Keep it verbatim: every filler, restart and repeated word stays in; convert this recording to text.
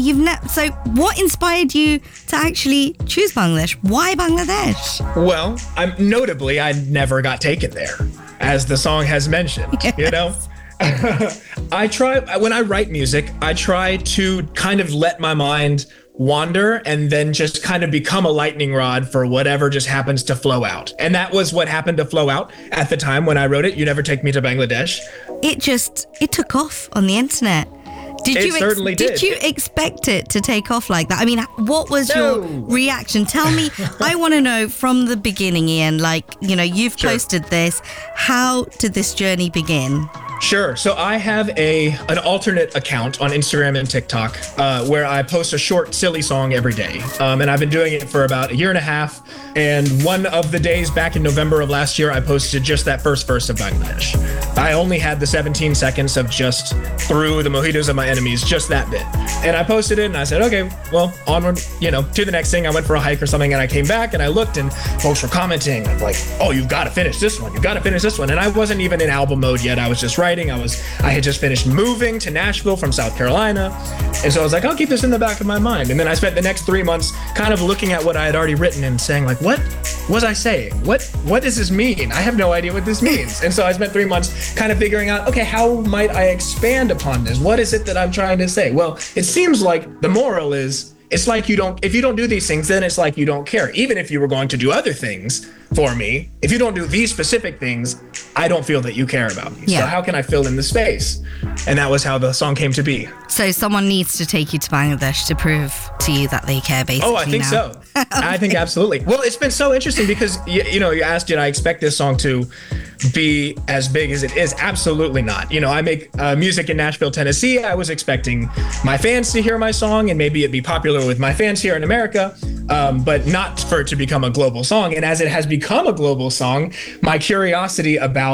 you've never. So, what inspired you to actually choose Bangladesh? Why Bangladesh? Well, I'm notably, I never got taken there, as the song has mentioned. Yes. You know, I try when I write music, I try to kind of let my mind wander and then just kind of become a lightning rod for whatever just happens to flow out. And that was what happened to flow out at the time when I wrote it. You Never Take Me to Bangladesh. It just, it took off on the internet. Did it you ex- certainly did. Did you expect it to take off like that? I mean, what was no. your reaction? Tell me, I want to know from the beginning, Ian, like, you know, you've sure. posted this. How did this journey begin? Sure. So I have a an alternate account on Instagram and TikTok uh, where I post a short, silly song every day. Um, and I've been doing it for about a year and a half. And one of the days back in November of last year, I posted just that first verse of Bangladesh. I only had the seventeen seconds of just Through the Mojitos of My Enemies, just that bit. And I posted it and I said, okay, well, onward, you know, to the next thing. I went for a hike or something and I came back and I looked and folks were commenting like, oh, you've got to finish this one. You've got to finish this one. And I wasn't even in album mode yet. I was just writing. I was, I had just finished moving to Nashville from South Carolina. And so I was like, I'll keep this in the back of my mind. And then I spent the next three months kind of looking at what I had already written and saying like, what was I saying? What, what does this mean? I have no idea what this means. And so I spent three months kind of figuring out, okay, how might I expand upon this? What is it that I'm trying to say? Well, it seems like the moral is, it's like you don't, if you don't do these things, then it's like you don't care. Even if you were going to do other things for me, if you don't do these specific things, I don't feel that you care about me. Yeah. So how can I fill in the space? And that was how the song came to be. So someone needs to take you to Bangladesh to prove to you that they care, basically. Oh, I think now. so. Okay. I think absolutely. Well, it's been so interesting because, you, you know, you asked, did I expect this song to be as big as it is? Absolutely not. You know, I make uh, music in Nashville, Tennessee. I was expecting my fans to hear my song and maybe it'd be popular with my fans here in America, um, but not for it to become a global song. And as it has become a global song, my curiosity about